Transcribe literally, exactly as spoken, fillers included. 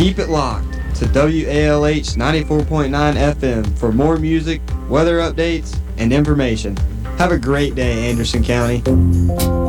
Keep it locked to W A L H ninety-four point nine F M for more music, weather updates, and information. Have a great day, Anderson County.